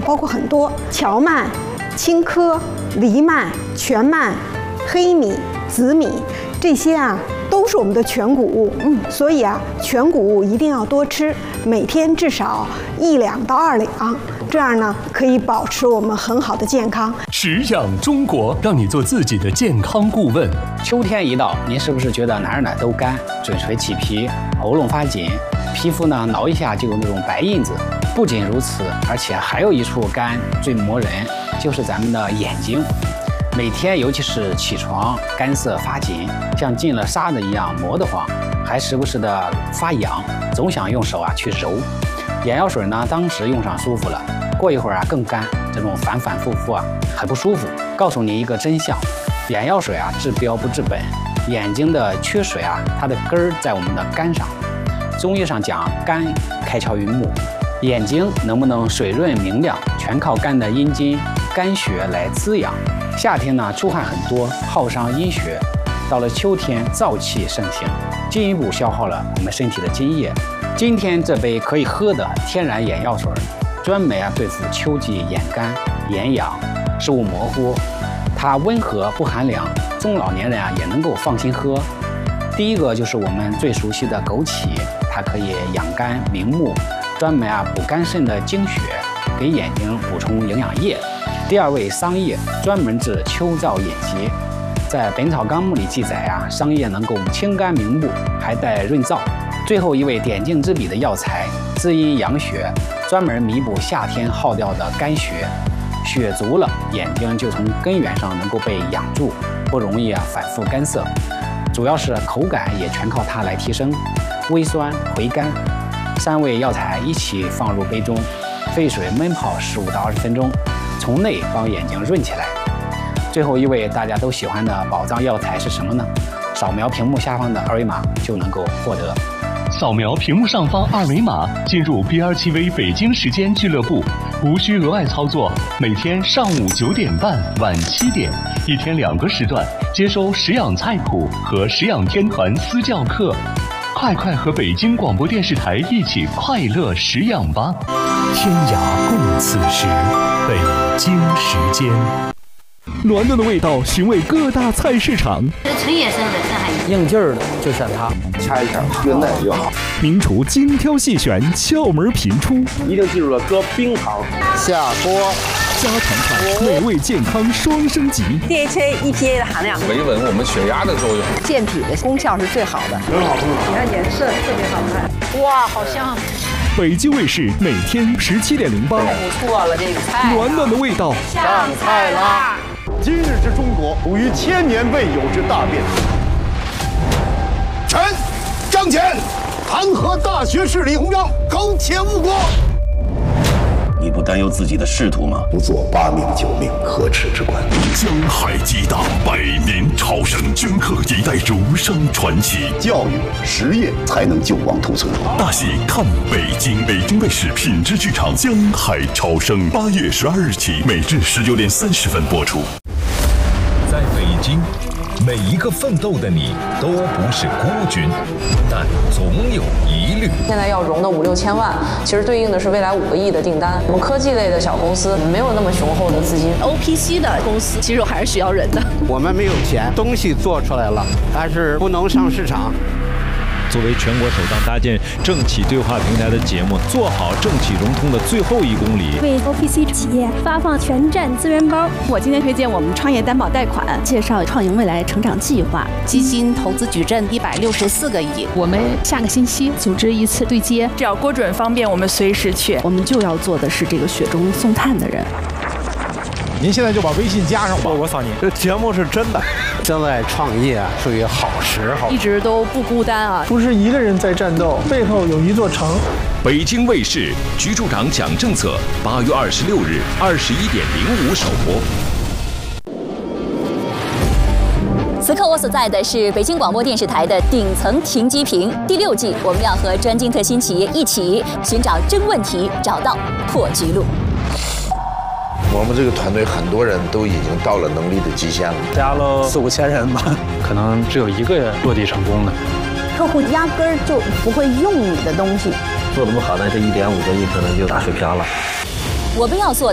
包括很多荞麦、青稞、藜麦、全麦、黑米、紫米，这些都是我们的全谷物。所以全谷物一定要多吃，每天至少1两到2两，这样呢可以保持我们很好的健康。 食养中国，让你做自己的健康顾问。 秋天一到，您是不是觉得哪儿都干，嘴唇起皮，喉咙发紧，皮肤呢挠一下就有那种白印子？不仅如此，而且还有一处干最磨人，就是咱们的眼睛。每天尤其是起床，干涩发紧，像进了沙子一样磨得慌，还时不时的发痒，总想用手去揉。眼药水呢，当时用上舒服了，过一会儿更干，这种反反复复很不舒服。告诉你一个真相，眼药水治标不治本。眼睛的缺水它的根儿在我们的肝上。中医上讲，肝开窍于目，眼睛能不能水润明亮，全靠肝的阴经、肝血来滋养。夏天呢，出汗很多，耗伤阴血；到了秋天，燥气盛行，进一步消耗了我们身体的津液。今天这杯可以喝的天然眼药水，专门对付秋季眼干、眼痒、视物模糊。它温和不寒凉，中老年人也能够放心喝。第一个就是我们最熟悉的枸杞，它可以养肝明目，专门补肝肾的精血，给眼睛补充营养液。第二位桑叶，专门治秋燥眼疾，在《本草纲目》里记载桑叶能够清肝明目，还带润燥。最后一位点睛之笔的药材，滋阴养血，专门弥补夏天耗掉的肝血。血足了，眼睛就从根源上能够被养住，不容易反复干涩。主要是口感也全靠它来提升，微酸回甘。3味药材一起放入杯中，沸水焖泡15到20分钟，从内帮眼睛润起来。最后一味大家都喜欢的宝藏药材是什么呢？扫描屏幕下方的2维码就能够获得。 扫描屏幕上方2维码，进入 BR7V 北京时间俱乐部，无需额外操作。每天上午9点半、晚7点，一天2个时段，接收食养菜谱和食养天团私教课。快和北京广播电视台一起快乐食养吧！天涯共此时，北京时间。暖暖的味道寻味各大菜市场。 纯野生的上海应劲儿的就选它， 掐一下，越嫩越好。 名厨精挑细选，窍门频出， 一定记住了，搁冰糖，下锅， 家常菜，美味健康双升级。 DHA、EPA 的含量维稳我们血压的作用， 健脾的功效是最好的， 很好。 你看颜色特别好看， 哇，好香！ 北京卫视每天17点08， 太不错了，这个菜暖暖的味道， 上菜啦！ 今日之中国，属于千年未有之大变。 臣张骞弹劾大学士李鸿章苟且误国。 你不担忧自己的仕途吗？ 不做8命9命，可耻之官。 江海激荡，100年超生，镌刻一代儒生传奇。 教育实业才能救亡图存。 大戏看北京，北京卫视品质剧场《江海超生》8月12日起，每日19点30分播出。 在北京，每一个奋斗的你都不是孤军，但总有疑虑。 现在要融的5、6千万，其实对应的是未来5个亿的订单。我们科技类的小公司没有那么雄厚的资金 ，OPC 的公司其实我还是需要人的。 我们没有钱，东西做出来了，但是不能上市场。 作为全国首档搭建政企对话平台的节目，做好政企融通的最后1公里， 为 OPC 企业发放全站资源包。 我今天推荐我们创业担保贷款， 介绍创盈未来成长计划，基金投资矩阵164个亿。 我们下个星期组织一次对接， 只要郭准方便，我们随时去。 我们就要做的是这个雪中送炭的人。 您现在就把微信加上吧， 我扫您。这节目是真的，现在创业属于好时候， 一直都不孤单啊， 不是一个人在战斗，背后有一座城。 北京卫视局处长讲政策，8月26日21点05首播。 此刻我所在的是北京广播电视台的顶层停机坪第6季，我们要和专精特新企业一起寻找真问题，找到破局路。 我们这个团队很多人都已经到了能力的极限了， 加了4、5千人吧，可能只有1个落地成功的。 客户压根儿就不会用你的东西， 做得不好呢，这1.5个亿可能就打水漂了。 我们要做